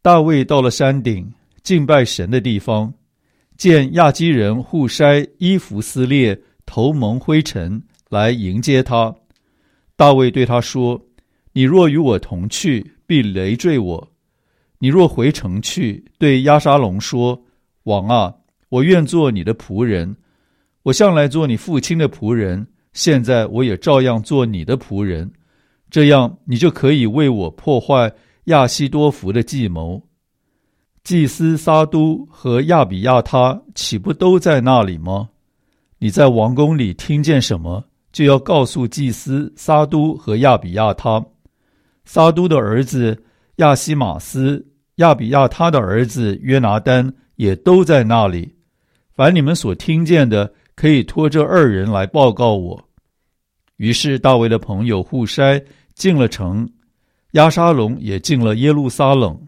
大卫到了山顶，敬拜神的地方，见亚基人户筛衣服撕裂，头蒙灰尘，来迎接他。大卫对他说：你若与我同去，必累赘我。你若回城去，对押沙龙说：王啊，我愿做你的仆人，我向来做你父亲的仆人，现在我也照样做你的仆人，这样你就可以为我破坏亚希多弗的计谋。祭司撒都和亚比亚他岂不都在那里吗？你在王宫里听见什么，就要告诉祭司撒都和亚比亚他。撒都的儿子亚西马斯、亚比亚他的儿子约拿单也都在那里。凡你们所听见的，可以托这二人来报告我。于是大卫的朋友户筛进了城，押沙龙也进了耶路撒冷。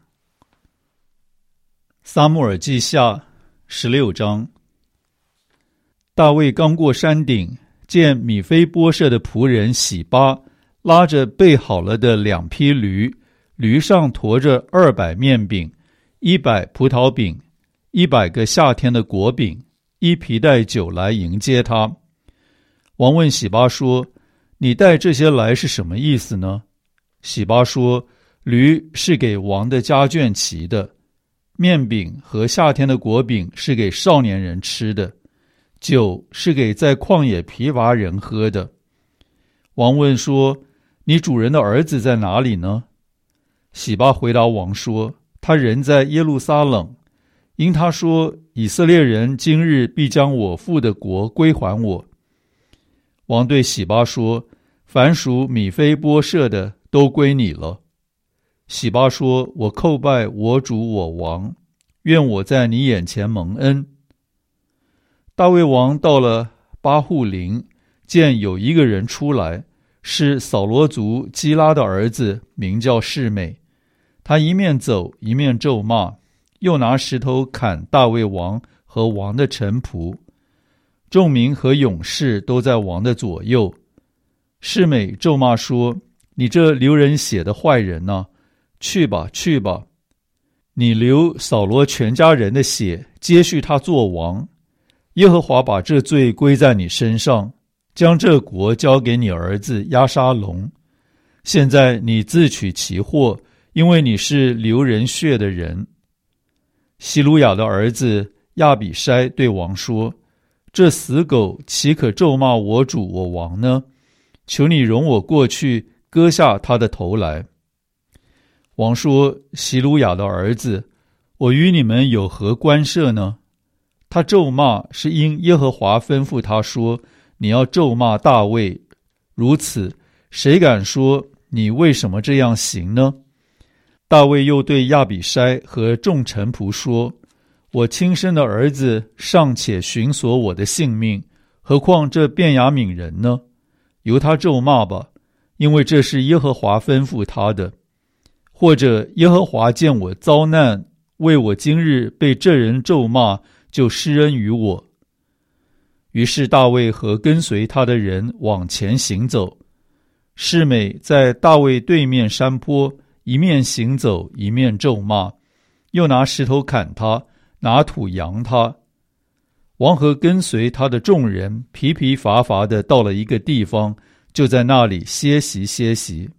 撒母耳记下16章。大卫刚过山顶，见米非波设的仆人洗巴拉着备好了的2匹驴，驴上驮着200面饼、100葡萄饼、100个夏天的果饼、1皮带酒来迎接他。王问洗巴说：你带这些来是什么意思呢？洗巴说：驴是给王的家眷骑的，面饼和夏天的果饼是给少年人吃的，酒是给在旷野疲乏人喝的。王问说：你主人的儿子在哪里呢？洗巴回答王说：他人在耶路撒冷，因他说以色列人今日必将我父的国归还我。王对洗巴说：凡属米非波设的都归你了。洗巴说：我叩拜我主我王，愿我在你眼前蒙恩。大卫王到了巴户林，见有一个人出来，是扫罗族基拉的儿子，名叫示每。他一面走一面咒骂，又拿石头砍大卫王和王的臣仆。众民和勇士都在王的左右。示每咒骂说：你这流人血的坏人啊，去吧去吧，你流扫罗全家人的血，接续他做王。耶和华把这罪归在你身上，将这国交给你儿子押沙龙。现在你自取其祸，因为你是流人血的人。希鲁雅的儿子亚比筛对王说：这死狗岂可咒骂我主我王呢？求你容我过去，割下他的头来。王说：希鲁雅的儿子，我与你们有何关涉呢？他咒骂是因耶和华吩咐他说：你要咒骂大卫，如此谁敢说你为什么这样行呢？大卫又对亚比筛和众臣仆说：我亲生的儿子尚且寻索我的性命，何况这便雅悯人呢？由他咒骂吧，因为这是耶和华吩咐他的。或者耶和华见我遭难，为我今日被这人咒骂，就施恩于我。于是大卫和跟随他的人往前行走。示每在大卫对面山坡，一面行走一面咒骂，又拿石头砍他，拿土扬他。王和跟随他的众人疲疲乏乏地到了一个地方，就在那里歇息歇息。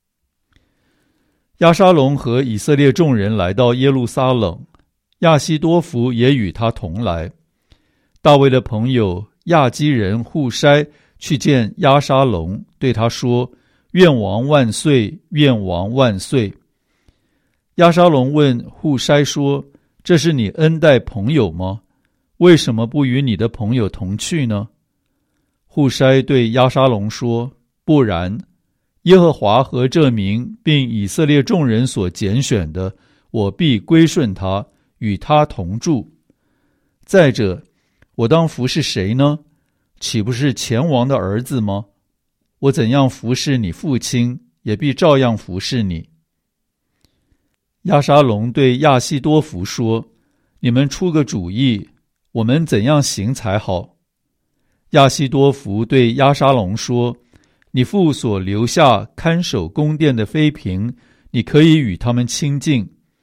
押沙龙和以色列众人来到耶路撒冷，亚希多弗也与他同来。大卫的朋友亚基人户筛去见押沙龙，对他说：愿王万岁，愿王万岁。押沙龙问户筛说：这是你恩待朋友吗？为什么不与你的朋友同去呢？户筛对押沙龙说：不然，耶和华和这民并以色列众人所拣选的，我必归顺他，与他同住。再者，我当服侍谁呢？岂不是前王的儿子吗？我怎样服侍你父亲，也必照样服侍你。押沙龙对亚希多弗说：你们出个主意，我们怎样行才好？亚希多弗对押沙龙说：你父所留下看守宫殿的妃嫔，你可以与他们亲近。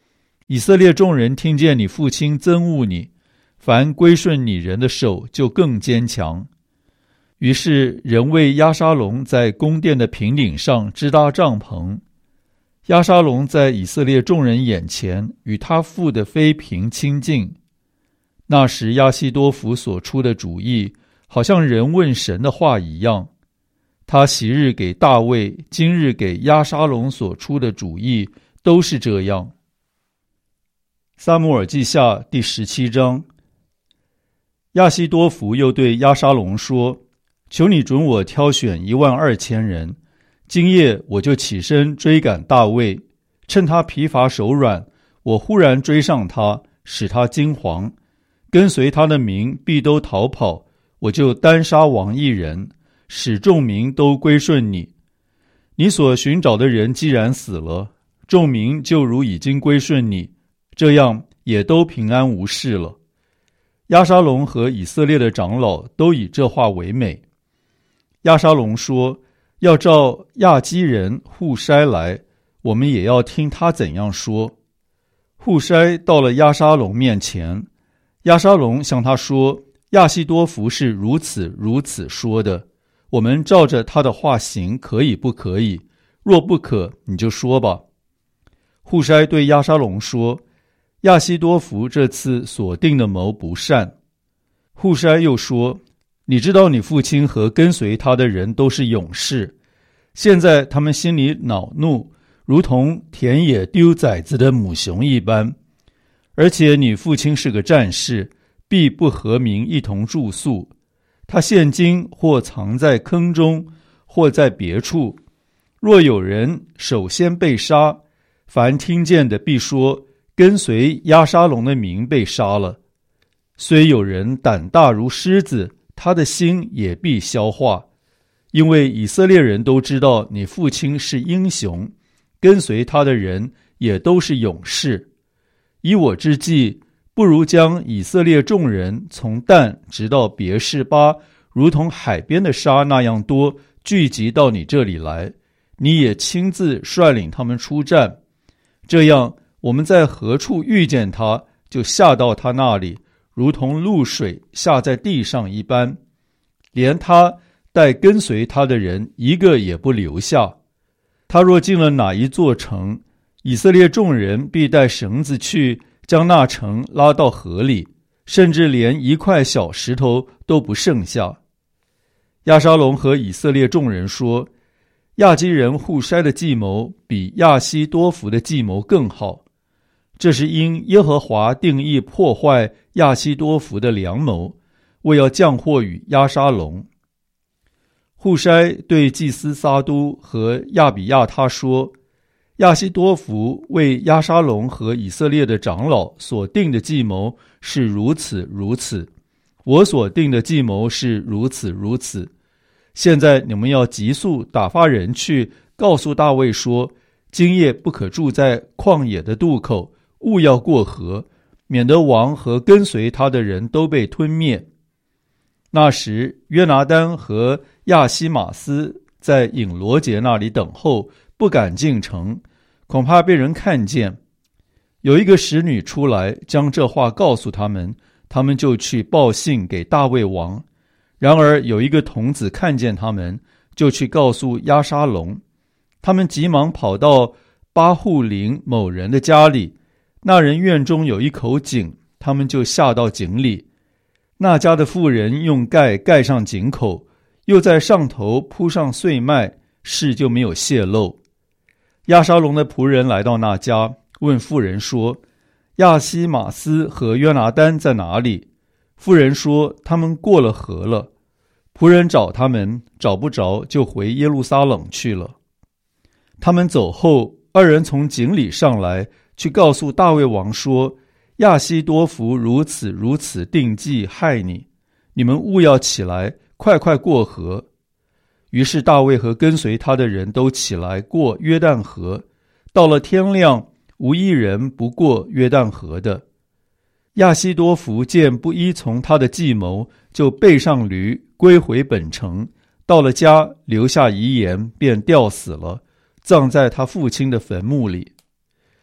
以色列众人听见你父亲憎恶你，凡归顺你人的手就更坚强。于是人为押沙龙在宫殿的平顶上支搭帐篷。押沙龙在以色列众人眼前与他父的妃嫔亲近。那时亚希多弗所出的主意，好像人问神的话一样。他昔日给大卫，今日给押沙龙所出的主意都是这样。撒母耳记下第17章。亚希多弗又对押沙龙说：求你准我挑选12000人，今夜我就起身追赶大卫，趁他疲乏手软，我忽然追上他，使他惊惶，跟随他的民必都逃跑，我就单杀王一人，使众民都归顺你。你所寻找的人既然死了，众民就如已经归顺你，这样也都平安无事了。押沙龙和以色列的长老都以这话为美。押沙龙说：要召亚基人户筛来，我们也要听他怎样说。户筛到了押沙龙面前，押沙龙向他说：亚希多弗是如此如此说的，我们照着他的话行，可以不可以？若不可，你就说吧。户筛对押沙龙说：亚希多弗这次所定的谋不善。户筛又说：你知道你父亲和跟随他的人都是勇士，现在他们心里恼怒，如同田野丢崽子的母熊一般。而且你父亲是个战士，必不和民一同住宿。他现今或藏在坑中，或在别处。若有人首先被杀，凡听见的必说：跟随押沙龙的民被杀了。虽有人胆大如狮子，他的心也必消化。因为以色列人都知道你父亲是英雄，跟随他的人也都是勇士。以我之计，不如将以色列众人从但直到别是巴，如同海边的沙那样多，聚集到你这里来，你也亲自率领他们出战。这样，我们在何处遇见他，就下到他那里，如同露水下在地上一般，连他带跟随他的人一个也不留下。他若进了哪一座城，以色列众人必带绳子去，将那城拉到河里，甚至连一块小石头都不剩下。押沙龙和以色列众人说：亚基人户筛的计谋比亚希多弗的计谋更好，这是因耶和华定义破坏亚希多弗的良谋，为要降祸与押沙龙。户筛对祭司撒都和亚比亚他说：亚希多弗为押沙龙和以色列的长老所定的计谋是如此如此，我所定的计谋是如此如此。现在你们要急速打发人去，告诉大卫说：今夜不可住在旷野的渡口，勿要过河，免得王和跟随他的人都被吞灭。那时约拿单和亚西马斯在隐罗节那里等候，不敢进城，恐怕被人看见。有一个使女出来，将这话告诉他们，他们就去报信给大卫王。然而有一个童子看见他们，就去告诉押沙龙。他们急忙跑到巴户林某人的家里，那人院中有一口井，他们就下到井里。那家的妇人用盖盖上井口，又在上头铺上碎麦，事就没有泄露。押沙龙的仆人来到那家，问妇人说：亚西马斯和约拿单在哪里？妇人说：他们过了河了。仆人找他们，找不着，就回耶路撒冷去了。他们走后，二人从井里上来，去告诉大卫王说：亚希多弗如此如此定计害你，你们务要起来，快快过河。于是大卫和跟随他的人都起来过约旦河，到了天亮，无一人不过约旦河的。亚希多弗见不依从他的计谋，就背上驴归回本城，到了家留下遗言，便吊死了，葬在他父亲的坟墓里。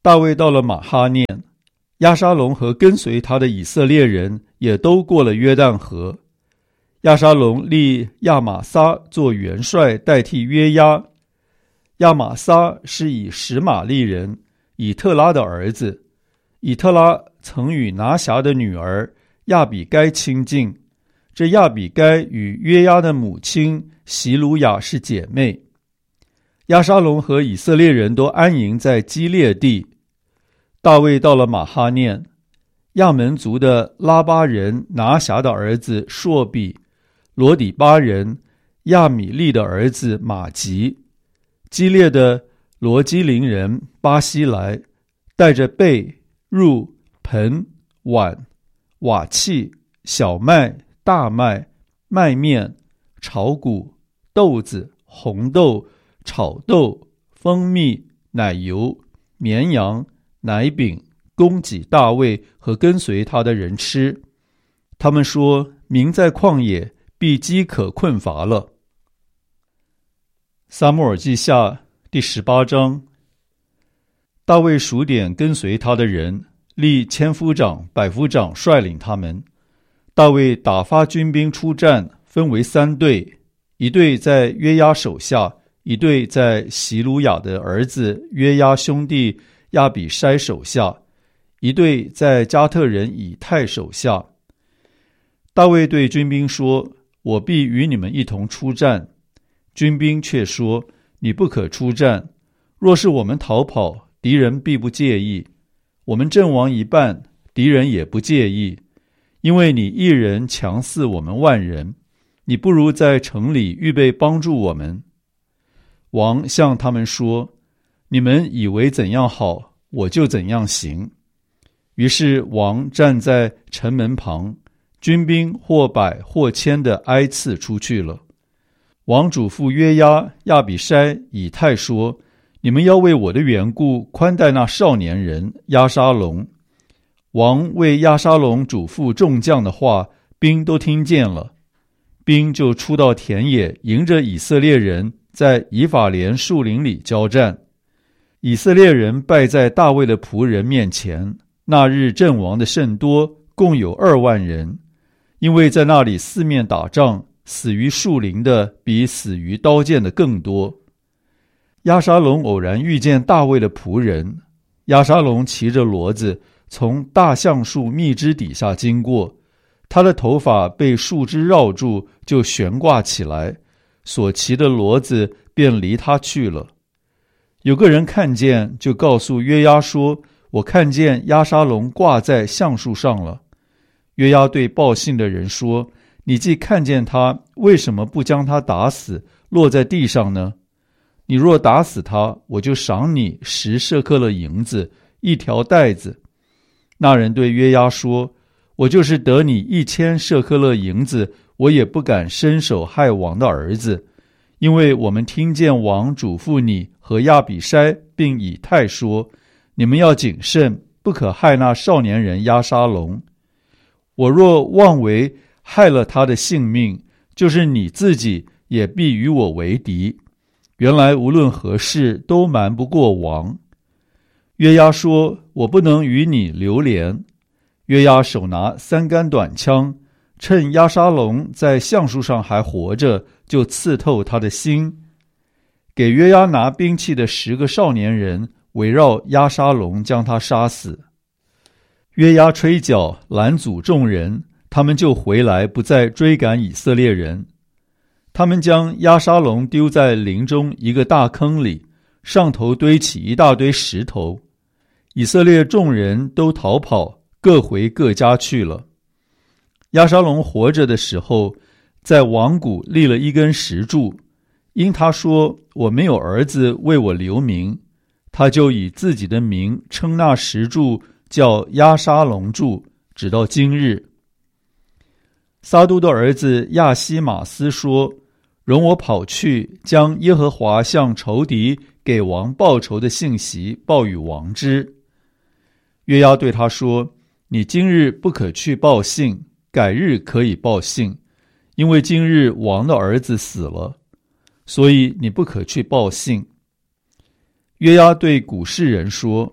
大卫到了马哈念，押沙龙和跟随他的以色列人也都过了约旦河。押沙龙立亚玛撒做元帅，代替约押。亚玛撒是以实玛利人以特拉的儿子，以特拉曾与拿辖的女儿亚比该亲近，这亚比该与约押的母亲席鲁雅是姐妹。押沙龙和以色列人都安营在基列地。大卫到了马哈念，亚门族的拉巴人拿辖的儿子朔比，罗底巴人亚米利的儿子马吉，基列的罗基林人巴西来，带着被、褥、盆、碗、瓦器、小麦、大麦、麦面、炒谷、豆子、红豆、炒豆、蜂蜜、奶油、绵羊、奶饼，供给大卫和跟随他的人吃。他们说，民在旷野必饥渴困乏了。撒母耳记下第18章。大卫数点跟随他的人，立千夫长、百夫长率领他们。大卫打发军兵出战，分为3队，一队在约押手下，一队在席鲁雅的儿子约押兄弟亚比筛手下，一队在加特人以太手下。大卫对军兵说，我必与你们一同出战。军兵却说，你不可出战，若是我们逃跑，敌人必不介意，我们阵亡一半，敌人也不介意，因为你一人强似我们万人，你不如在城里预备帮助我们。王向他们说，你们以为怎样好，我就怎样行。于是王站在城门旁，军兵或百或千的挨次出去了。王嘱咐约押、亚比筛、以太说，你们要为我的缘故宽待那少年人押沙龙。王为押沙龙嘱咐众将的话，兵都听见了。兵就出到田野，迎着以色列人在以法莲树林里交战。以色列人败在大卫的仆人面前，那日阵亡的甚多，共有2万人，因为在那里四面打仗，死于树林的比死于刀剑的更多。押沙龙偶然遇见大卫的仆人，押沙龙骑着骡子从大橡树密枝底下经过，他的头发被树枝绕住，就悬挂起来，所骑的骡子便离他去了。有个人看见，就告诉约押说，我看见押沙龙挂在橡树上了。约押对报信的人说，你既看见他，为什么不将他打死，落在地上呢？你若打死他，我就赏你10舍客勒银子，1条带子。那人对约押说，我就是得你1000舍客勒银子，我也不敢伸手害王的儿子，因为我们听见王嘱咐你和亚比筛并以太说，你们要谨慎，不可害那少年人押沙龙。我若妄为害了他的性命，就是你自己也必与我为敌。原来无论何事都瞒不过王。约押说，我不能与你流连。约押手拿3杆短枪，趁押沙龙在橡树上还活着，就刺透他的心。给约押拿兵器的10个少年人围绕押沙龙，将他杀死。约押吹角拦阻众人，他们就回来，不再追赶以色列人。他们将押沙龙丢在林中一个大坑里，上头堆起一大堆石头。以色列众人都逃跑，各回各家去了。押沙龙活着的时候，在王谷立了一根石柱，因他说，我没有儿子为我留名，他就以自己的名称那石柱叫押沙龙柱，直到今日。撒督的儿子亚西马斯说，容我跑去，将耶和华向仇敌给王报仇的信息报与王知。约押对他说，你今日不可去报信，改日可以报信，因为今日王的儿子死了，所以你不可去报信。约押对古示人说，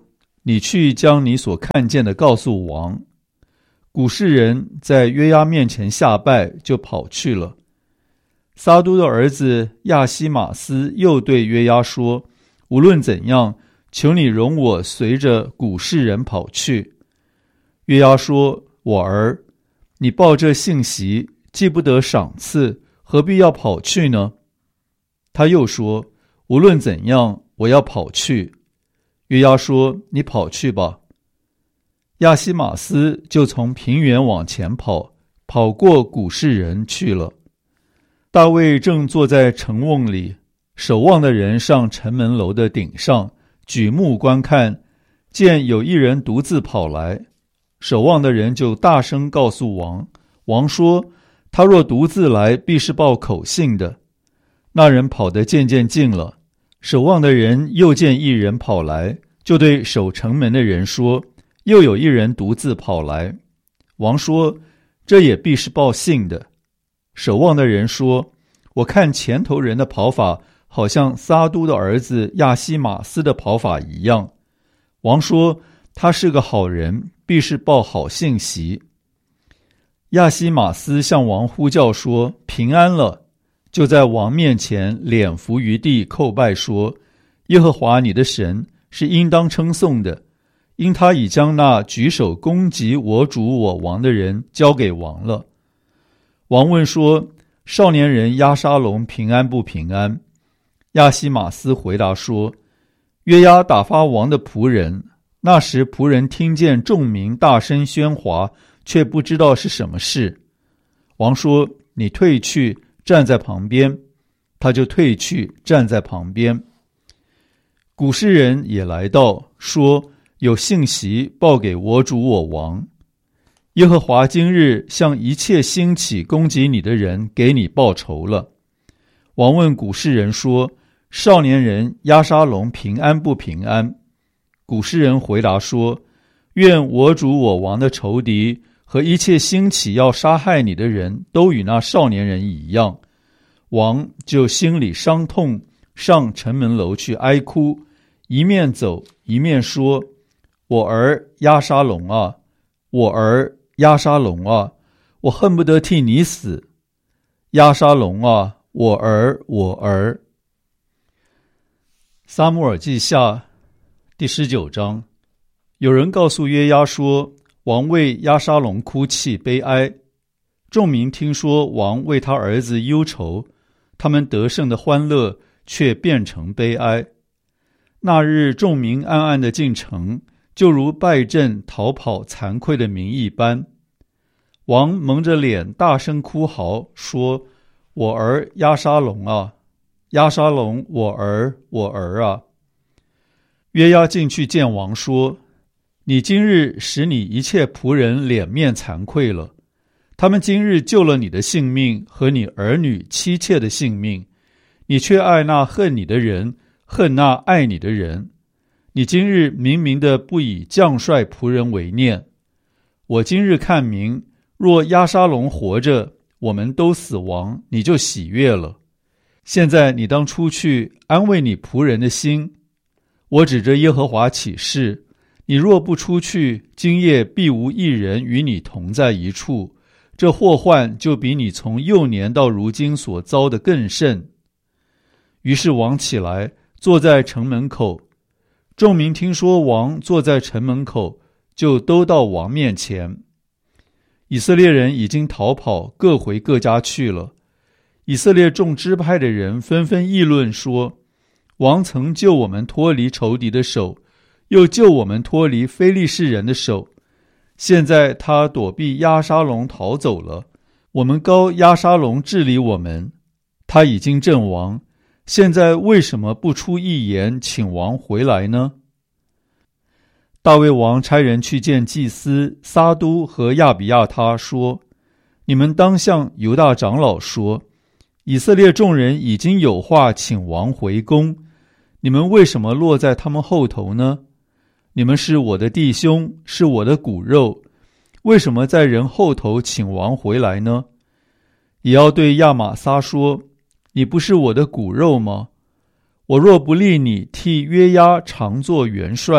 你去将你所看见的告诉王。古示人在约押面前下拜，就跑去了。撒督的儿子亚西马斯又对约押说，无论怎样，求你容我随着古示人跑去。约押说，我儿，你报这信息，既不得赏赐，何必要跑去呢？他又说，无论怎样，我要跑去。约押说，你跑去吧。亚西马斯就从平原往前跑，跑过古示人去了。大卫正坐在城瓮里，守望的人上城门楼的顶上，举目观看，见有一人独自跑来。守望的人就大声告诉王，王说，他若独自来，必是报口信的。那人跑得渐渐近了，守望的人又见一人跑来，就对守城门的人说，又有一人独自跑来。王说，这也必是报信的。守望的人说，我看前头人的跑法，好像撒督的儿子亚西马斯的跑法一样。王说，他是个好人，必是报好信息。亚西马斯向王呼叫说，平安了，就在王面前脸伏于地叩拜说，耶和华你的神是应当称颂的，因他已将那举手攻击我主我王的人交给王了。王问说，少年人押沙龙平安不平安？亚西马斯回答说，约押打发王的仆人，那时仆人听见众民大声喧哗，却不知道是什么事。王说，你退去站在旁边。他就退去站在旁边。古示人也来到，说，有信息报给我主我王，耶和华今日向一切兴起攻击你的人给你报仇了。王问古示人说，少年人押沙龙平安不平安？古示人回答说，愿我主我王的仇敌和一切兴起要杀害你的人都与那少年人一样。王就心里伤痛，上城门楼去哀哭，一面走一面说，我儿押沙龙啊，我儿押沙龙啊，我恨不得替你死。押沙龙啊，我儿我儿。撒母耳记下第19章。有人告诉约押说，王为押沙龙哭泣悲哀。众民听说王为他儿子忧愁，他们得胜的欢乐却变成悲哀。那日众民暗暗地进城，就如败阵逃跑惭愧的民一般。王蒙着脸大声哭嚎，说，我儿押沙龙啊，押沙龙，我儿我儿啊。约押进去见王说，你今日使你一切仆人脸面惭愧了，他们今日救了你的性命和你儿女妻妾的性命，你却爱那恨你的人，恨那爱你的人。你今日明明的不以将帅仆人为念。我今日看明，若押沙龙活着，我们都死亡，你就喜悦了。现在你当出去安慰你仆人的心。我指着耶和华起誓，你若不出去，今夜必无一人与你同在一处，这祸患就比你从幼年到如今所遭的更甚。于是王起来，坐在城门口。众民听说王坐在城门口，就都到王面前。以色列人已经逃跑，各回各家去了。以色列众支派的人纷纷议论说，王曾救我们脱离仇敌的手，又救我们脱离非利士人的手。现在他躲避押沙龙逃走了，我们膏押沙龙治理我们。他已经阵亡，现在为什么不出一言请王回来呢？大卫王差人去见祭司撒督和亚比亚他，说，你们当向犹大长老说，以色列众人已经有话请王回宫，你们为什么落在他们后头呢？你们是我的弟兄，是我的骨肉，为什么在人后头请王回来呢？也要对亚玛撒说，你不是我的骨肉吗？我若不立你替约押常作元帅，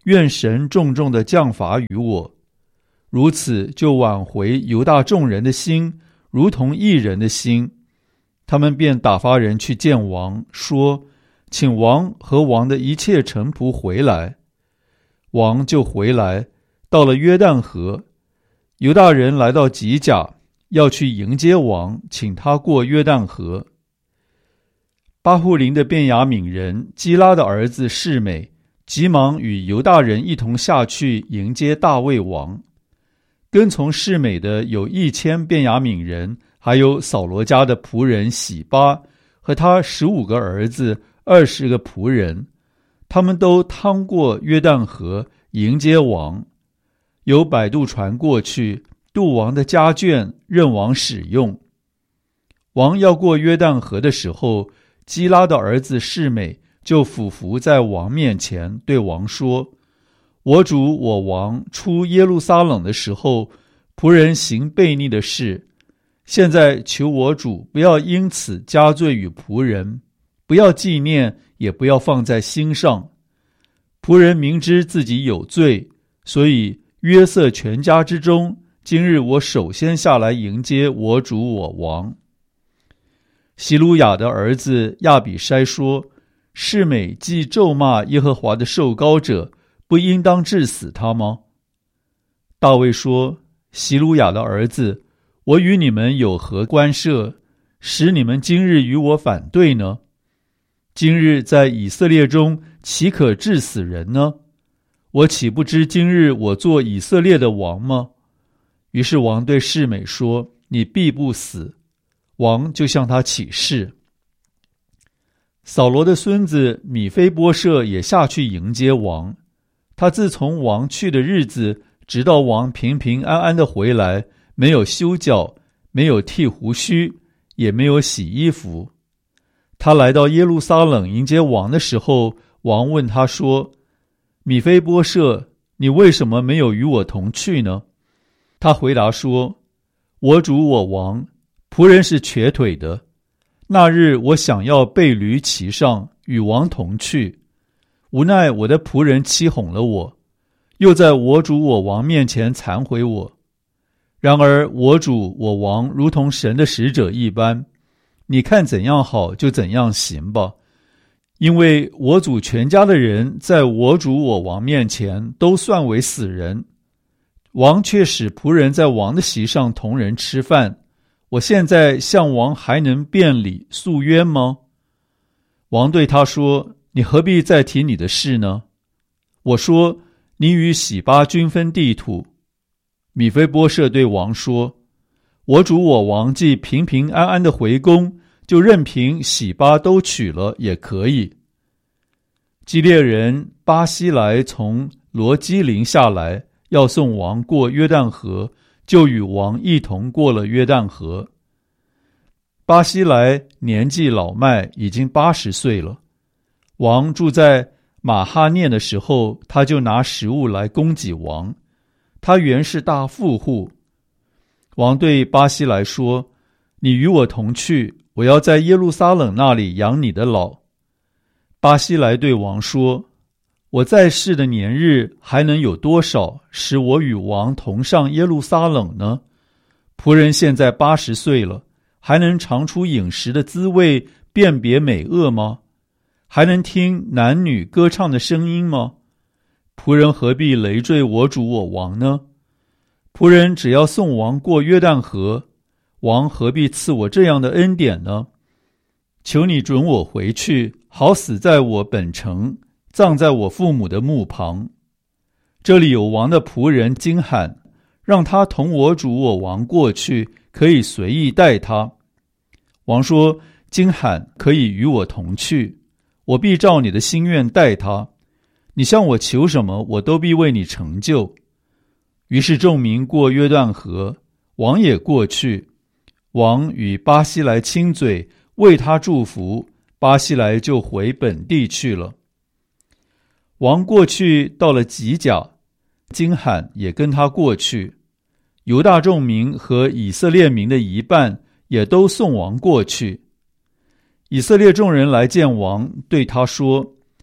愿神重重的降罚于我。如此就挽回犹大众人的心，如同一人的心。他们便打发人去见王，说：请王和王的一切臣仆回来。王就回来，到了约旦河。犹大人来到吉甲，要去迎接王，请他过约旦河。巴户琳的便雅悯人基拉的儿子示每急忙与犹大人一同下去迎接大卫王。跟从示每的有1000便雅悯人，还有扫罗家的仆人洗巴和他15个儿子20个仆人，他们都趟过约旦河迎接王。有摆渡船过去，渡王的家眷，任王使用。王要过约旦河的时候，基拉的儿子示每就俯伏在王面前，对王说：我主我王出耶路撒冷的时候，仆人行悖逆的事，现在求我主不要因此加罪于仆人，不要纪念，也不要放在心上。仆人明知自己有罪，所以约瑟全家之中，今日我首先下来迎接我主我王。希鲁雅的儿子亚比筛说：示每既咒骂耶和华的受膏者，不应当治死他吗？大卫说：希鲁雅的儿子，我与你们有何关涉，使你们今日与我反对呢？今日在以色列中，岂可治死人呢？我岂不知今日我做以色列的王吗？于是王对示每说：你必不死。王就向他起誓。扫罗的孙子米非波设也下去迎接王。他自从王去的日子，直到王平平安安的回来，没有修脚，没有剃胡须，也没有洗衣服。他来到耶路撒冷迎接王的时候，王问他说：米非波设，你为什么没有与我同去呢？他回答说：我主我王，仆人是瘸腿的。那日我想要备驴骑上，与王同去，无奈我的仆人欺哄了我，又在我主我王面前惭悔我。然而我主我王如同神的使者一般，你看怎样好就怎样行吧。因为我主全家的人在我主我王面前都算为死人，王却使仆人在王的席上同人吃饭，我现在向王还能辩理诉冤吗？王对他说：你何必再提你的事呢？我说：你与洗巴均分地土。米非波设对王说：我主我王既平平安安的回宫，就任凭洗巴都娶了也可以。基列人巴西来从罗基林下来，要送王过约旦河，就与王一同过了约旦河。巴西来年纪老迈，已经80岁了。王住在马哈念的时候，他就拿食物来供给王。他原是大富户。王对巴西来说：你与我同去，我要在耶路撒冷那里养你的老。巴西来对王说：我在世的年日还能有多少，使我与王同上耶路撒冷呢？仆人现在80岁了，还能尝出饮食的滋味，辨别美恶吗？还能听男女歌唱的声音吗？仆人何必累赘我主我王呢？仆人只要送王过约旦河，王何必赐我这样的恩典呢？求你准我回去，好死在我本城，葬在我父母的墓旁。这里有王的仆人金罕，让他同我主我王过去，可以随意带他。王说：金罕可以与我同去，我必照你的心愿待他。你向我求什么，我都必为你成就。于是众民过约旦河，王也过去。王与巴西来亲嘴，为他祝福，巴西来就回本地去了。王过去到了吉甲，金罕也跟他过去。犹大众民和以色列民的一半也都送王过去。以色列众人来见王，对他说：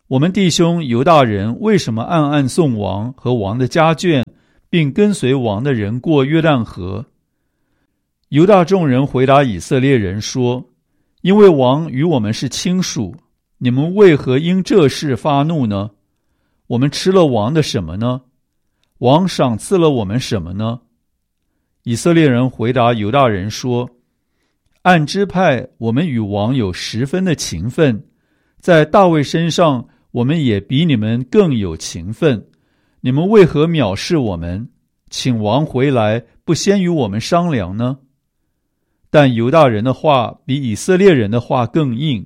我们弟兄犹大人为什么暗暗送王和王的家眷，并跟随王的人过约旦河？”犹大众人回答以色列人说：“因为王与我们是亲属，你们为何因这事发怒呢？我们吃了王的什么呢？王赏赐了我们什么呢？”以色列人回答犹大人说：“按支派，我们与王有10分的情分，在大卫身上，我们也比你们更有情分。你们为何藐视我们？请王回来，不先与我们商量呢？”但犹大人的话比以色列人的话更硬。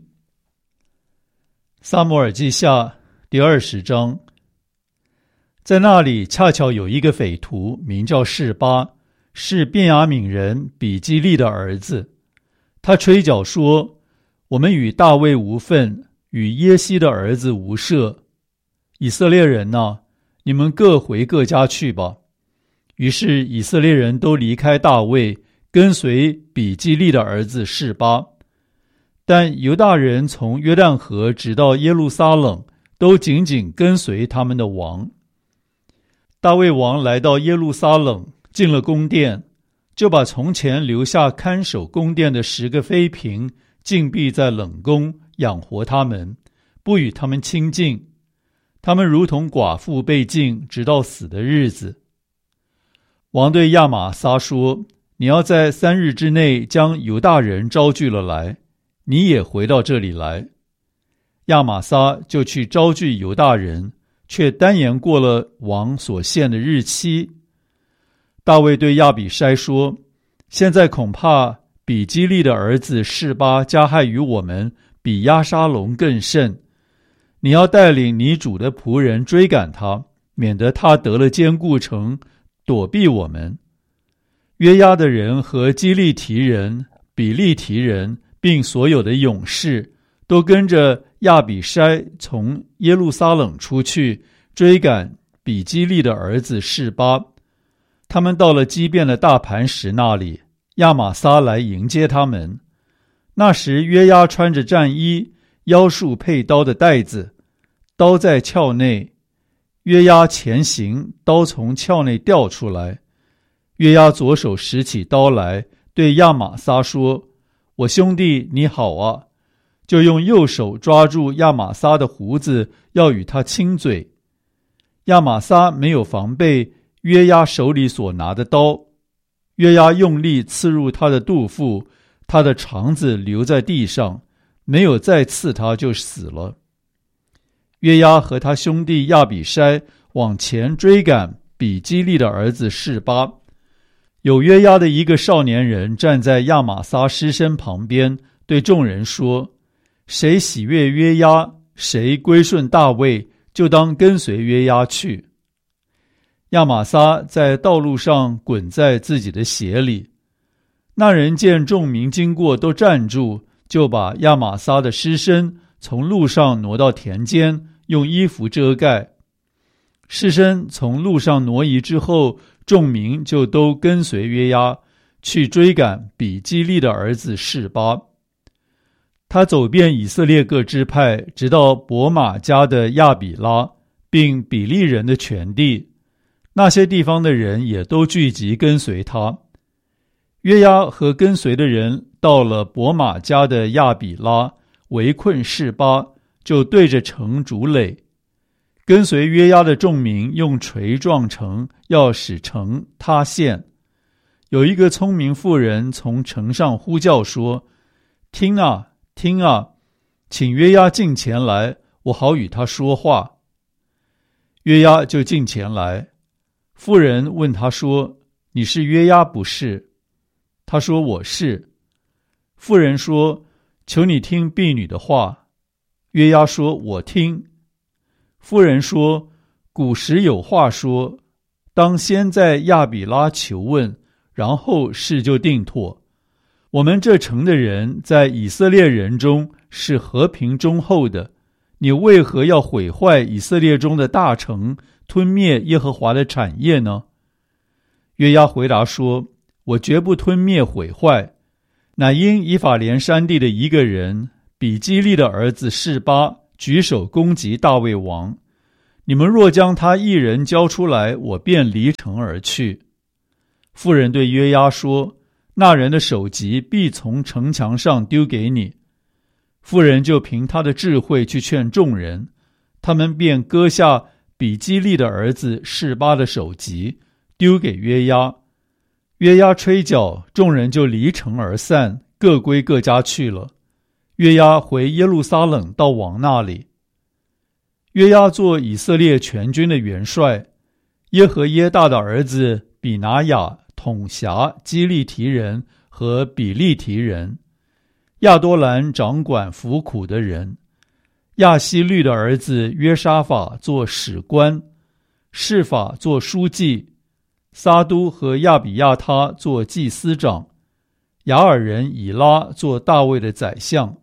撒母耳记下第20章。在那里恰巧有一个匪徒，名叫示巴，是便雅悯人比基利的儿子。他吹角说：“我们与大卫无分，与耶西的儿子无涉。以色列人哪，你们各回各家去吧。”于是以色列人都离开大卫，跟随比基利的儿子示巴。但犹大人从约旦河直到耶路撒冷，都紧紧跟随他们的王。大卫王来到耶路撒冷，进了宫殿，就把从前留下看守宫殿的10个妃嫔禁闭在冷宫，养活他们，不与他们亲近。他们如同寡妇被禁，直到死的日子。王对亚玛撒说：“你要在3日之内将犹大人招聚了来，你也回到这里来。”亚玛撒就去招聚犹大人，却单言过了王所限的日期。大卫对亚比筛说：“现在恐怕比基利的儿子示巴加害于我们，比押沙龙更甚。你要带领你主的仆人追赶他，免得他得了坚固城，躲避我们。”约押的人和基利提人、比利提人，并所有的勇士，都跟着亚比筛从耶路撒冷出去，追赶比基利的儿子示巴。他们到了基遍的大磐石那里，亚玛撒来迎接他们。那时约押穿着战衣，腰束配刀的带子，刀在鞘内。约押前行，刀从鞘内掉出来。约押左手拾起刀来，对亚玛撒说：“我兄弟你好啊！”就用右手抓住亚玛撒的胡子，要与他亲嘴。亚玛撒没有防备约押手里所拿的刀，约押用力刺入他的肚腹，他的肠子留在地上，没有再刺他就死了。约押和他兄弟亚比筛往前追赶比基利的儿子示巴。有约押的一个少年人站在亚玛撒尸身旁边，对众人说：“谁喜悦约押，谁归顺大卫，就当跟随约押去。”亚玛撒在道路上滚在自己的血里。那人见众民经过都站住，就把亚玛撒的尸身从路上挪到田间，用衣服遮盖。尸身从路上挪移之后，众民就都跟随约押去追赶比基利的儿子示巴。他走遍以色列各支派，直到伯玛家的亚比拉，并比利人的全地。那些地方的人也都聚集跟随他。约押和跟随的人到了伯玛家的亚比拉，围困示巴，就对着城筑垒。跟随约押的众民用锤撞城，要使城塌陷。有一个聪明妇人从城上呼叫说：“听啊，听啊，请约押近前来，我好与他说话。”约押就近前来。妇人问他说：“你是约押不是？”他说：“我是。”妇人说：“求你听婢女的话。”约押说：“我听。”妇人说：“古时有话说，当先在亚比拉求问，然后事就定妥。我们这城的人在以色列人中是和平忠厚的，你为何要毁坏以色列中的大城，吞灭耶和华的产业呢？”约押回答说：“我绝不吞灭毁坏，乃因以法莲山地的一个人，比基利的儿子示巴， 举手攻击大卫王。你们若将他一人交出来，我便离城而去。妇人对约押说，那人的首级必从城墙上丢给你。妇人就凭他的智慧去劝众人，他们便割下比基利的儿子示巴的首级，丢给约押。约押吹角，众人就离城而散，各归各家去了。约押回耶路撒冷到王那里。约押做以色列全军的元帅，耶和耶大的儿子比拿雅统辖基利提人和比利提人，亚多兰掌管服苦的人，亚希律的儿子约沙法做史官，示法做书记，撒都和亚比亚他做祭司长，雅尔人以拉做大卫的宰相。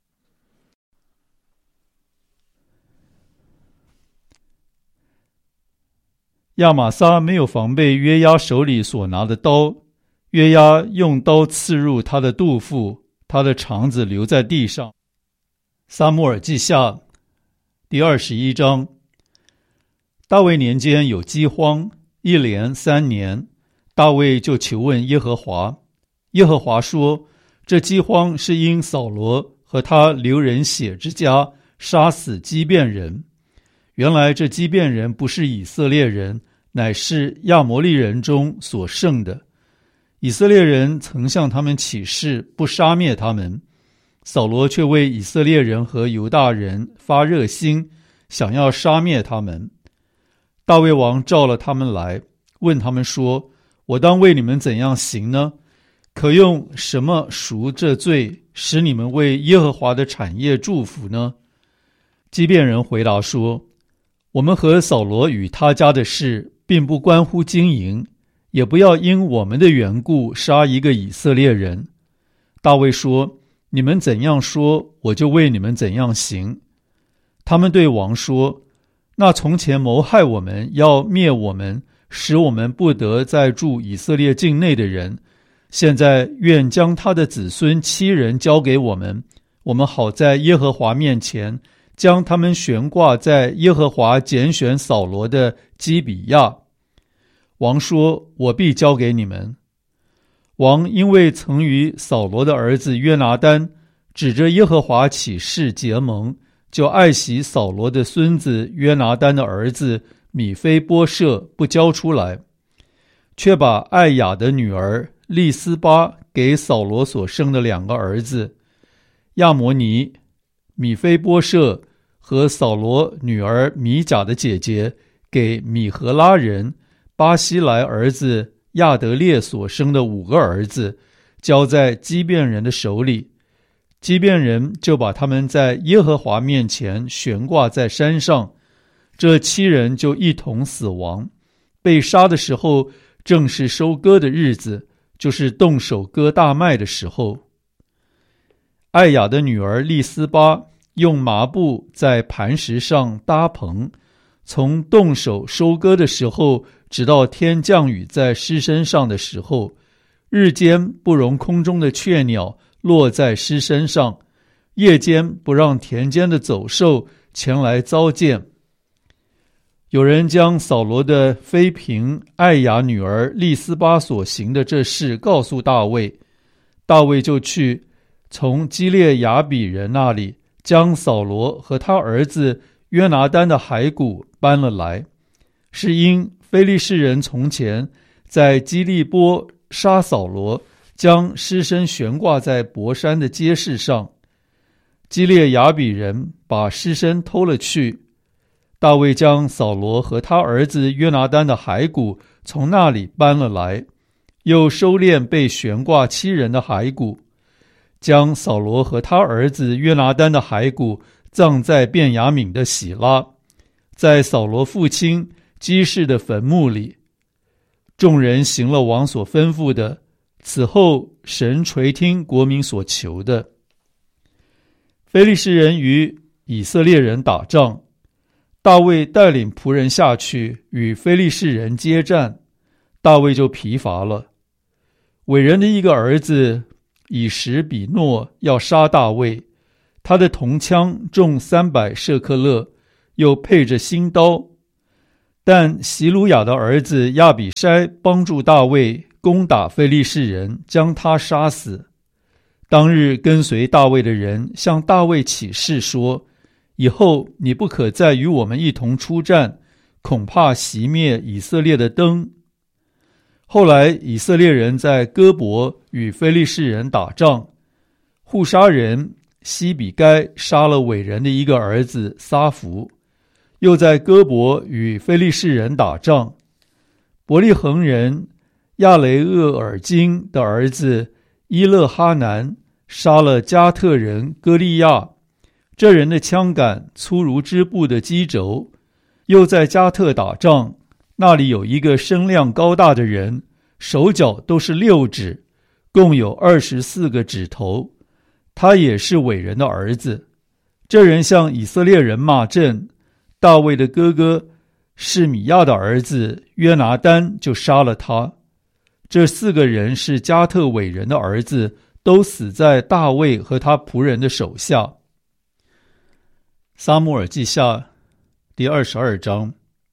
亚玛撒没有防备约押手里所拿的刀，约押用刀刺入他的肚腹，他的肠子留在地上。撒母耳记下第21章。大卫年间有饥荒，一连3年，大卫就求问耶和华。耶和华说，这饥荒是因扫罗和他流人血之家杀死基遍人。原来这基遍人不是以色列人，乃是亚摩利人中所剩的。以色列人曾向他们起誓，不杀灭他们。扫罗却为以色列人和犹大人发热心，想要杀灭他们。大卫王召了他们来，问他们说，我当为你们怎样行呢？可用什么赎这罪，使你们为耶和华的产业祝福呢？基遍人回答说，我们和扫罗与他家的事并不关乎经营，也不要因我们的缘故杀一个以色列人。大卫说，你们怎样说，我就为你们怎样行。他们对王说，那从前谋害我们，要灭我们，使我们不得再住以色列境内的人，现在愿将他的子孙7人交给我们，我们好在耶和华面前将他们悬挂在耶和华拣选扫罗的基比亚。王说，我必交给你们。王因为曾与扫罗的儿子约拿单指着耶和华起誓结盟，就爱惜扫罗的孙子约拿单的儿子米非波设不交出来，却把艾雅的女儿利斯巴给扫罗所生的2个儿子亚摩尼、米非波设和扫罗女儿米甲的姐姐给米和拉人巴西莱儿子亚德列所生的5个儿子，交在基遍人的手里。基遍人就把他们在耶和华面前悬挂在山上，这7人就一同死亡。被杀的时候正是收割的日子，就是动手割大麦的时候。艾雅的女儿利斯巴用麻布在磐石上搭棚，从动手收割的时候直到天降雨在尸身上的时候，日间不容空中的雀鸟落在尸身上，夜间不让田间的走兽前来糟践。有人将扫罗的妃嫔艾雅女儿利斯巴所行的这事告诉大卫，大卫就去从基列雅比人那里将扫罗和他儿子约拿单的骸骨搬了来，是因非利士人从前在基利波杀扫罗，将尸身悬挂在伯山的街市上。基列雅比人把尸身偷了去，大卫将扫罗和他儿子约拿单的骸骨从那里搬了来，又收敛被悬挂7人的骸骨，将扫罗和他儿子约拿单的骸骨葬在便雅悯的喜拉，在扫罗父亲基士的坟墓里。众人行了王所吩咐的，此后神垂听国民所求的。非利士人与以色列人打仗，大卫带领仆人下去与非利士人接战，大卫就疲乏了。伟人的一个儿子以实比诺要杀大卫， 他的铜枪重300舍克勒，又配着新刀。但席鲁雅的儿子亚比筛帮助大卫攻打非利士人，将他杀死。当日跟随大卫的人向大卫起誓说，以后你不可再与我们一同出战，恐怕熄灭以色列的灯。后来以色列人在哥伯与非利士人打仗，户沙人西比该杀了伟人的一个儿子撒弗，又在哥伯与非利士人打仗，伯利恒人亚雷厄尔金的儿子伊勒哈南杀了加特人歌利亚，这人的枪杆粗如织布的机轴。又在加特打仗，那里有一个身量高大的人，手脚都是6指，共有24个指头，他也是伟人的儿子。这人向以色列人骂阵，大卫的哥哥示米亚的儿子约拿单就杀了他。这4个人是加特伟人的儿子，都死在大卫和他仆人的手下。撒母耳记下第22章。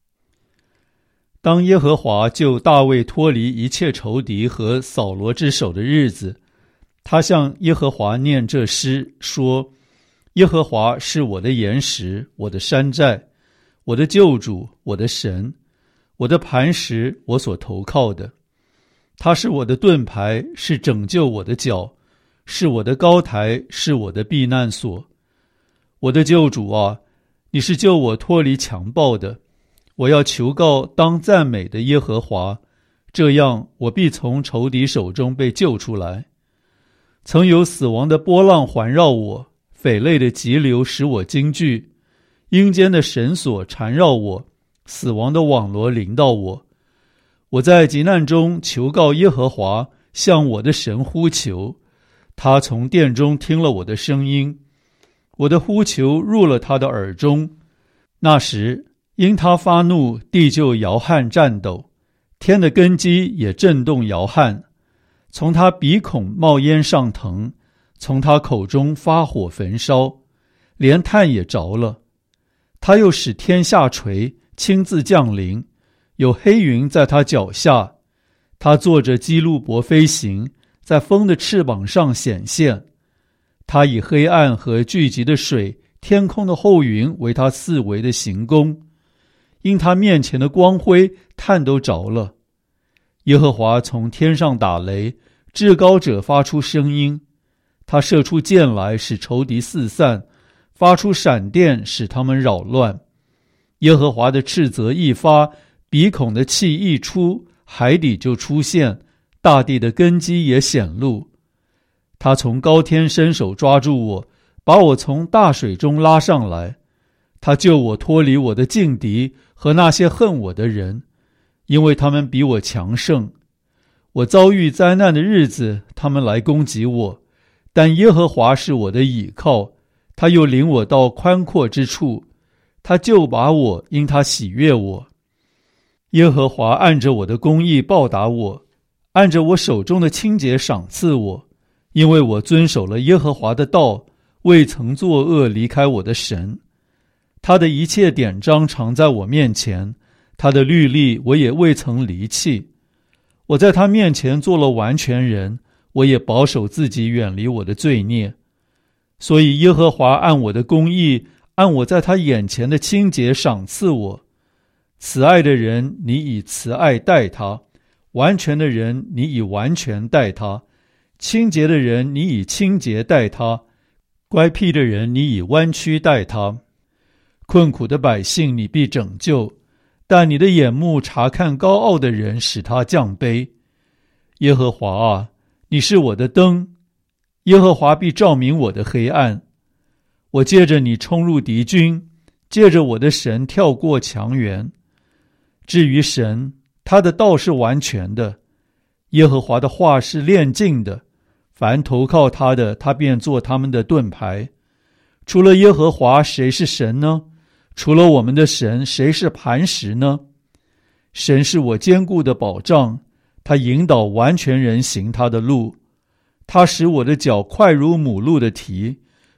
当耶和华救大卫脱离一切仇敌和扫罗之手的日子，他向耶和华念这诗，说：耶和华是我的岩石，我的山寨，我的救主，我的神，我的磐石，我所投靠的。他是我的盾牌，是拯救我的脚，是我的高台，是我的避难所。我的救主啊，你是救我脱离强暴的。我要求告当赞美的耶和华，这样我必从仇敌手中被救出来。曾有死亡的波浪环绕我，匪类的急流使我惊惧，阴间的绳索缠绕我，死亡的网罗临到我。我在急难中求告耶和华，向我的神呼求，他从殿中听了我的声音，我的呼求入了他的耳中。那时因他发怒，地就摇撼颤抖，天的根基也震动摇撼。从他鼻孔冒烟上腾，从他口中发火焚烧，连炭也着了。他又使天下垂，亲自降临，有黑云在他脚下。他坐着基路伯飞行，在风的翅膀上显现。他以黑暗和聚集的水，天空的厚云为他四围的行宫。因他面前的光辉，炭都着了。耶和华从天上打雷，至高者发出声音。他射出箭来，使仇敌四散，发出闪电，使他们扰乱。耶和华的斥责一发，鼻孔的气一出，海底就出现，大地的根基也显露。他从高天伸手抓住我，把我从大水中拉上来。他救我脱离我的劲敌和那些恨我的人，因为他们比我强盛。我遭遇灾难的日子，他们来攻击我，但耶和华是我的倚靠，他又领我到宽阔之处，他救拔我，因他喜悦我。耶和华按着我的公义报答我，按着我手中的清洁赏赐我，因为我遵守了耶和华的道，未曾作恶离开我的神。他的一切典章常在我面前，他的律例我也未曾离弃。我在他面前做了完全人，我也保守自己远离我的罪孽。所以耶和华按我的公义，按我在他眼前的清洁赏赐我。慈爱的人，你以慈爱待他；完全的人，你以完全待他；清洁的人，你以清洁待他；乖僻的人，你以弯曲待他。困苦的百姓你必拯救，但你的眼目察看高傲的人，使他降卑。耶和华啊，你是我的灯，耶和华必照明我的黑暗。我借着你冲入敌军，借着我的神跳过墙垣。至于神，他的道是完全的，耶和华的话是炼净的，凡投靠他的，他便做他们的盾牌。除了耶和华，谁是神呢？除了我们的神，谁是磐石呢？神是我坚固的保障，他引导完全人行他的路。他使我的脚快如母鹿的蹄，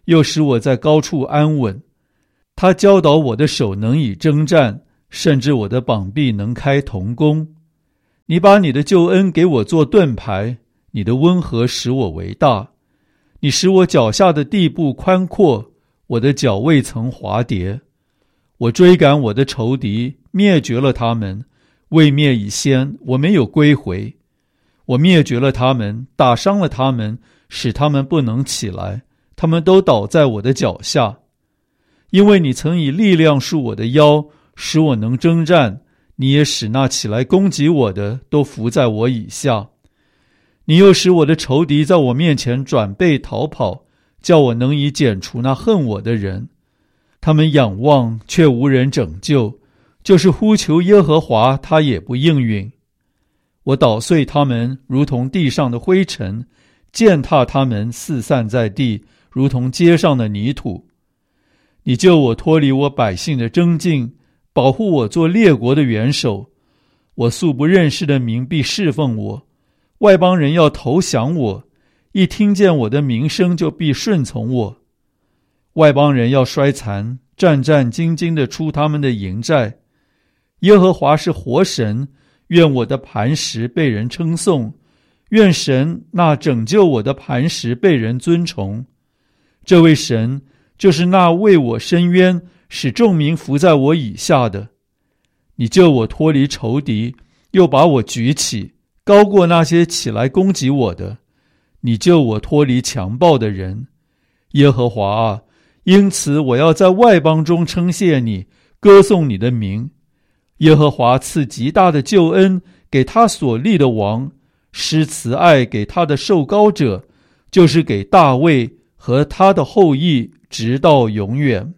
又使我在高处安稳。他教导我的手能以征战，甚至我的膀臂能开铜弓。你把你的救恩给我做盾牌，你的温和使我为大。你使我脚下的地步宽阔，我的脚未曾滑跌。我追赶我的仇敌，灭绝了他们，未灭以先，我没有归回。我灭绝了他们，打伤了他们，使他们不能起来，他们都倒在我的脚下。因为你曾以力量束我的腰，使我能征战，你也使那起来攻击我的都伏在我以下。你又使我的仇敌在我面前转背逃跑，叫我能以剪除那恨我的人。他们仰望，却无人拯救，就是呼求耶和华，他也不应允。我捣碎他们，如同地上的灰尘，践踏他们，四散在地，如同街上的泥土。你救我脱离我百姓的争竞，保护我做列国的元首。我素不认识的民必侍奉我，外邦人要投降我，一听见我的名声就必顺从我。外邦人要衰残，战战兢兢地出他们的营寨。耶和华是活神，愿我的磐石被人称颂，愿神那拯救我的磐石被人尊崇。这位神就是那为我伸冤，使众民伏在我以下的。你救我脱离仇敌，又把我举起，高过那些起来攻击我的。你救我脱离强暴的人。耶和华啊，因此我要在外邦中称谢你，歌颂你的名。耶和华赐极大的救恩给他所立的王，施慈爱给他的受膏者，就是给大卫和他的后裔，直到永远。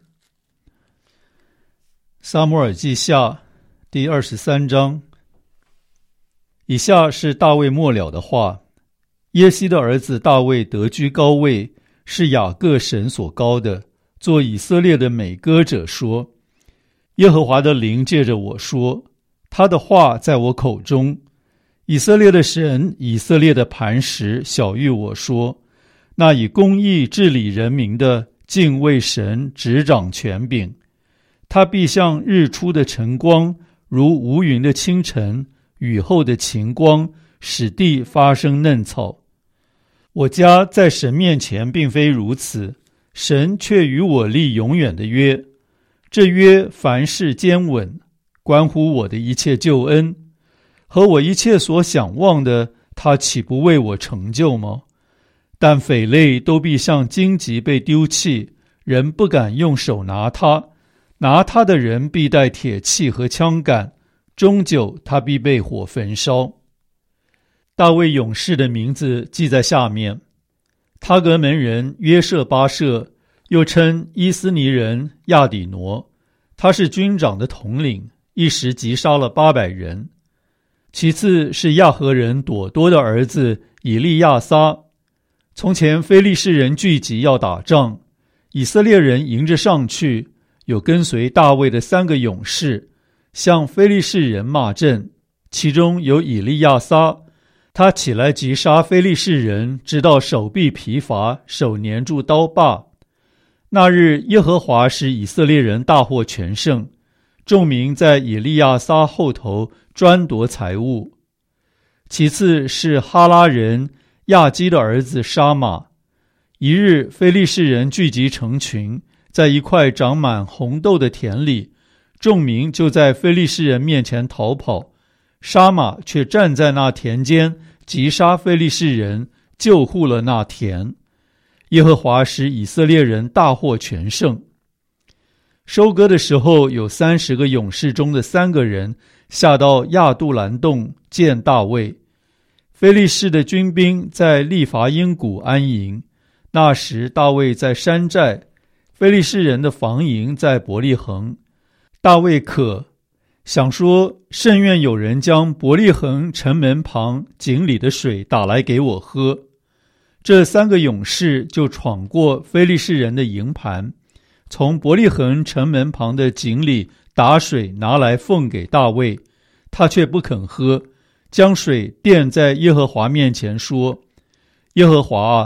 撒母耳记下第23章。以下是大卫末了的话。耶西的儿子大卫得居高位，是雅各神所膏的，做以色列的美歌者说：耶和华的灵借着我说，他的话在我口中。以色列的神，以色列的磐石晓谕我说，那以公义治理人民的，敬畏神，执掌权柄。他必像日出的晨光，如无云的清晨，雨后的晴光，使地发生嫩草。我家在神面前并非如此，神却与我立永远的约。这约凡事坚稳，关乎我的一切救恩和我一切所想望的，他岂不为我成就吗？但匪类都必像荆棘被丢弃，人不敢用手拿它，拿它的人必带铁器和枪杆，终究他必被火焚烧。大卫勇士的名字记在下面：他革门人约舍巴舍，又称伊斯尼人亚底挪，他是军长的统领，一时击杀了800人。其次是亚和人朵多的儿子以利亚撒。从前非利士人聚集要打仗，以色列人迎着上去，有跟随大卫的3个勇士，向非利士人骂阵，其中有以利亚撒。他起来击杀非利士人，直到手臂疲乏，手粘住刀把。那日耶和华使以色列人大获全胜，众民在以利亚撒后头专夺财物。其次是哈拉人亚基的儿子沙马。一日非利士人聚集成群，在一块长满红豆的田里，众民就在非利士人面前逃跑，沙马却站在那田间，击杀非利士人，救护了那田。耶和华使以色列人大获全胜。收割的时候，有30个勇士中的3个人下到亚杜兰洞见大卫。非利士的军兵在利伐因谷安营，那时大卫在山寨，非利士人的防营在伯利恒。大卫渴，想说，甚愿有人将伯利恒城门旁井里的水打来给我喝。这3个勇士就闯过非利士人的营盘，从伯利恒城门旁的井里打水拿来奉给大卫，他却不肯喝，将水奠在耶和华面前说：耶和华啊，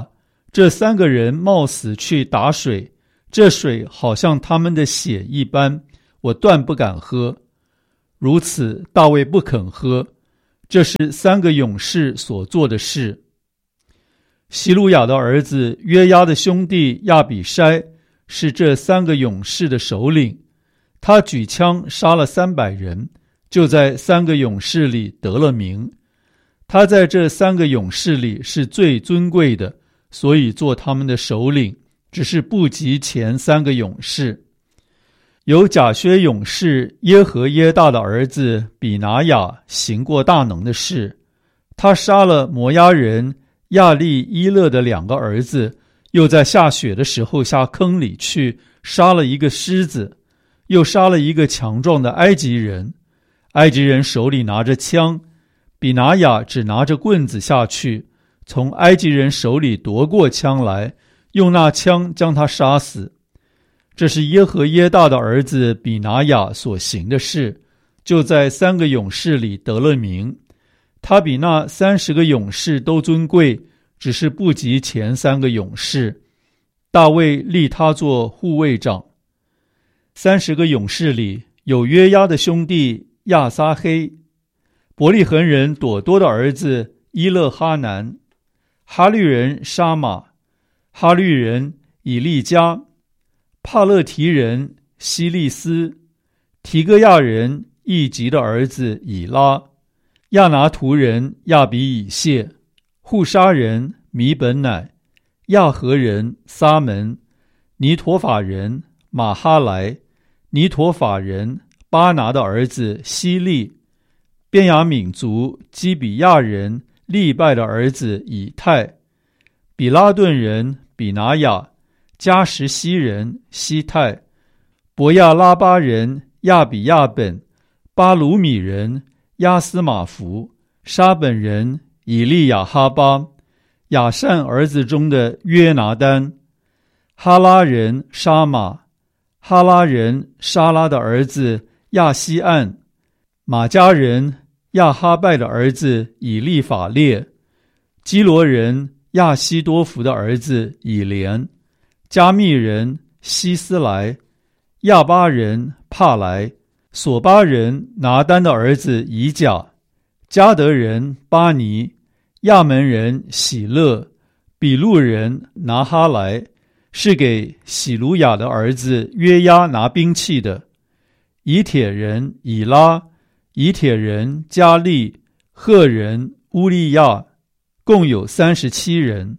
这3个人冒死去打水，这水好像他们的血一般，我断不敢喝。如此大卫不肯喝，这是3个勇士所做的事。希鲁雅的儿子约押的兄弟亚比筛是这3个勇士的首领，他举枪杀了300人，就在3个勇士里得了名。他在这3个勇士里是最尊贵的，所以做他们的首领，只是不及前3个勇士。有甲薛勇士耶和耶大的儿子比拿雅行过大能的事，他杀了摩押人亚利伊勒的2个儿子，又在下雪的时候下坑里去杀了一个狮子，又杀了一个强壮的埃及人。埃及人手里拿着枪，比拿雅只拿着棍子下去，从埃及人手里夺过枪来，用那枪将他杀死。这是耶和耶大的儿子比拿雅所行的事，就在3个勇士里得了名。他比那30个勇士都尊贵，只是不及前3个勇士。大卫立他做护卫长。30个勇士里有约押的兄弟亚撒黑，伯利恒人朵多的儿子伊勒哈南，哈律人沙马，哈律人以利加，帕勒提人希利斯，提戈亚人易吉的儿子以拉，亚拿图人亚比以谢，户沙人米本乃，亚和人撒门，尼陀法人马哈莱，尼陀法人巴拿的儿子希利，便雅悯族基比亚人利拜的儿子以太，比拉顿人比拿雅，加什西人西泰，伯亚拉巴人亚比亚本，巴鲁米人亚斯马弗，沙本人以利亚哈巴，亚善儿子中的约拿丹，哈拉人沙马，哈拉人沙拉的儿子亚西岸，马加人亚哈拜的儿子以利法列，基罗人亚西多弗的儿子以连，加密人希斯莱，亚巴人帕莱，索巴人拿丹的儿子以甲，加德人巴尼，亚门人喜勒，比路人拿哈莱，是给喜鲁雅的儿子约押拿兵器的。以铁人以拉，以铁人加利，赫人乌利亚，共有37人。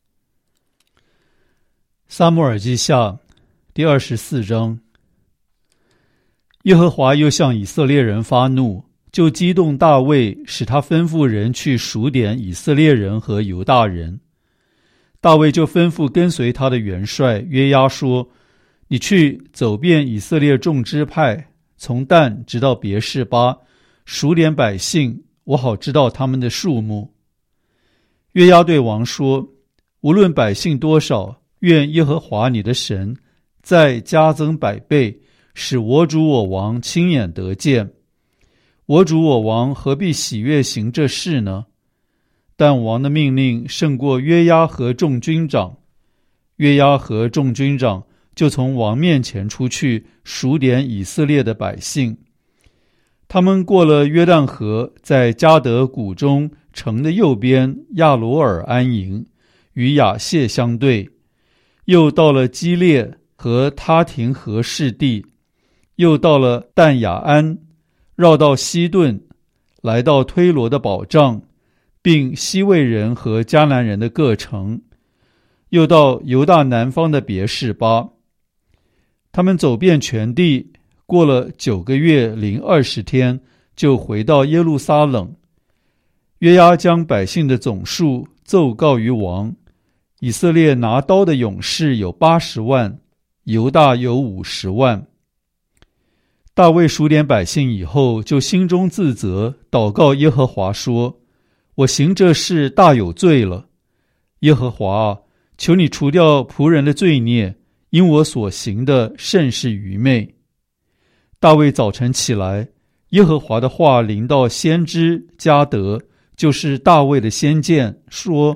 撒母耳记下第24章。耶和华又向以色列人发怒，就激动大卫，使他吩咐人去数点以色列人和犹大人。大卫就吩咐跟随他的元帅约押说：你去走遍以色列众支派，从但直到别是巴，数点百姓，我好知道他们的数目。约押对王说：无论百姓多少，愿耶和华你的神再加增100倍，使我主我王亲眼得见。我主我王何必喜悦行这事呢？但王的命令胜过约押和众军长。约押和众军长就从王面前出去，数点以色列的百姓。他们过了约旦河，在迦得谷中城的右边亚罗尔安营，与亚谢相对。又到了基列和他廷和士地，又到了但雅安，绕到西顿，来到推罗的保障，并西魏人和迦南人的各城，又到犹大南方的别是巴。他们走遍全地，过了9个月零20天，就回到耶路撒冷。约押将百姓的总数奏告于王。以色列拿刀的勇士有80万，犹大有50万。大卫数点百姓以后，就心中自责，祷告耶和华说：我行这事大有罪了。耶和华啊，求你除掉仆人的罪孽，因我所行的甚是愚昧。大卫早晨起来，耶和华的话临到先知迦得，就是大卫的先见，说：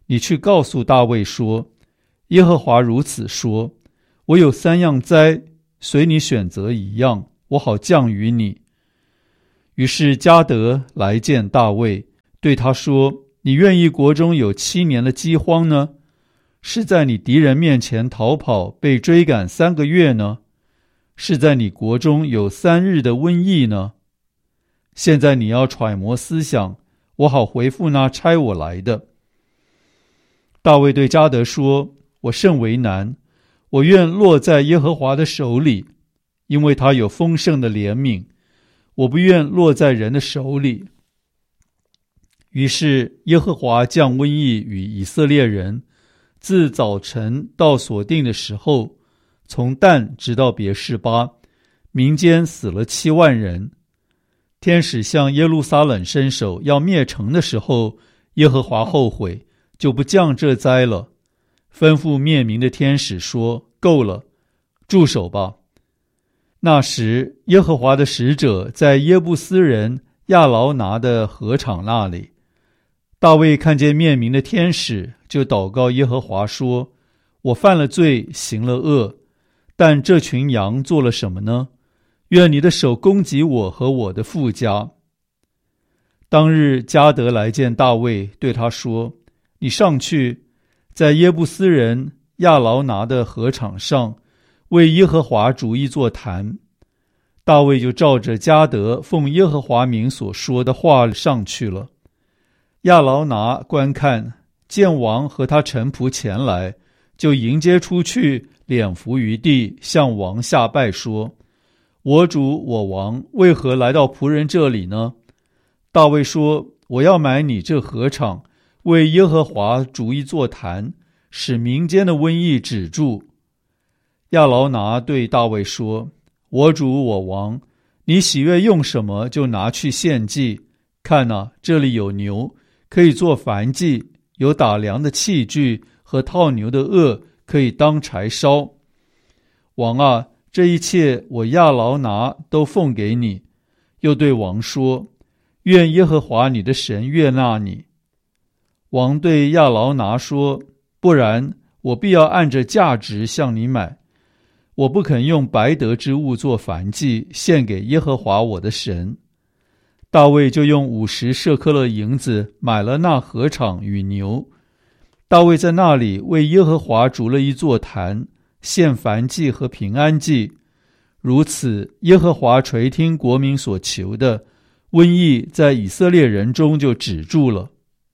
你去告诉大卫说，耶和华如此说，我有3样灾，随你选择一样，我好降于你。于是迦得来见大卫，对他说，你愿意国中有7年的饥荒呢？是在你敌人面前逃跑，被追赶3个月呢？是在你国中有3日的瘟疫呢？现在你要揣摩思想，我好回复那差我来的。大卫对迦得说，我甚为难，我愿落在耶和华的手里，因为他有丰盛的怜悯，我不愿落在人的手里。于是耶和华降瘟疫与以色列人，自早晨到所定的时候，从但直到别是巴，民间死了7万人。天使向耶路撒冷伸手要灭城的时候，耶和华后悔，就不降这灾了，吩咐灭民的天使说，够了，住手吧。那时耶和华的使者在耶布斯人亚劳拿的禾场那里，大卫看见灭民的天使，就祷告耶和华说，我犯了罪，行了恶，但这群羊做了什么呢？愿你的手攻击我和我的父家。当日迦得来见大卫，对他说，你上去，在耶布斯人亚劳拿的禾场上，为耶和华筑一座坛。大卫就照着迦得奉耶和华名所说的话上去了。亚劳拿观看，见王和他臣仆前来，就迎接出去，脸伏于地，向王下拜说，我主我王为何来到仆人这里呢？大卫说，我要买你这禾场，为耶和华筑一座坛，使民间的瘟疫止住。亚劳拿对大卫说，我主我王，你喜悦用什么就拿去献祭，看哪，这里有牛，可以做燔祭，有打粮的器具和套牛的轭，可以当柴烧。王啊，这一切我亚劳拿都奉给你。又对王说，愿耶和华你的神悦纳你。王对亚劳拿说，不然我必要按着价值向你买，我不肯用白得之物做燔祭，献给耶和华我的神。大卫就用50舍客勒银子买了那禾场与牛。大卫在那里为耶和华筑了一座坛，献燔祭和平安祭。如此，耶和华垂听国民所求的，瘟疫在以色列人中就止住了。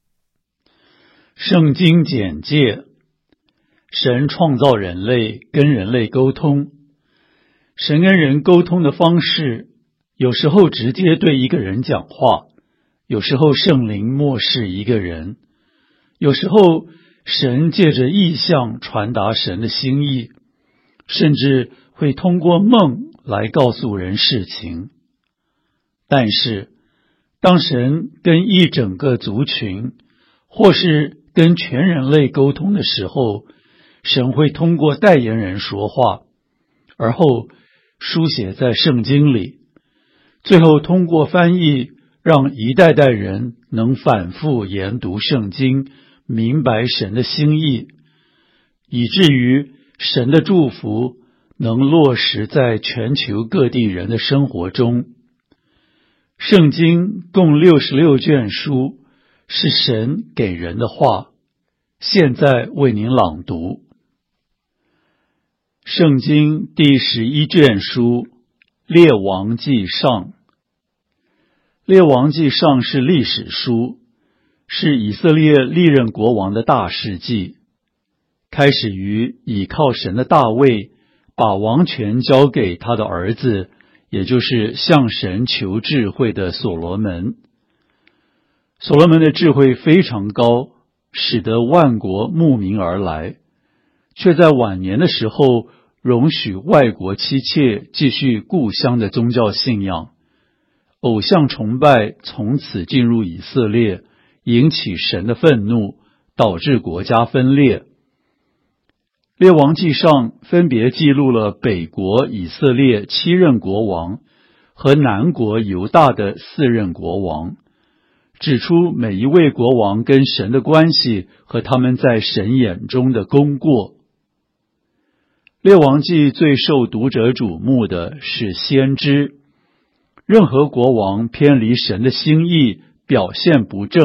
圣经简介：神创造人类，跟人类沟通。神跟人沟通的方式，有时候直接对一个人讲话，有时候圣灵默示一个人，有时候神借着异象传达神的心意，甚至会通过梦来告诉人事情。但是当神跟一整个族群或是跟全人类沟通的时候，神会通过代言人说话，而后书写在圣经里，最后通过翻译让一代代人能反复研读圣经，明白神的心意，以至于神的祝福能落实在全球各地人的生活中。圣经共66卷书，是神给人的话，现在为您朗读。圣经第11卷书，列王纪上。列王纪上是历史书，是以色列历任国王的大事记，开始于倚靠神的大卫把王权交给他的儿子，也就是向神求智慧的所罗门。所罗门的智慧非常高，使得万国慕名而来，却在晚年的时候容许外国妻妾继续故乡的宗教信仰，偶像崇拜从此进入以色列，引起神的愤怒，导致国家分裂。列王纪上分别记录了北国以色列7任国王和南国犹大的4任国王， 指出每一位国王跟神的关系和他们在神眼中的功过。列王记最受读者瞩目的是先知，任何国王偏离神的心意，表现不正，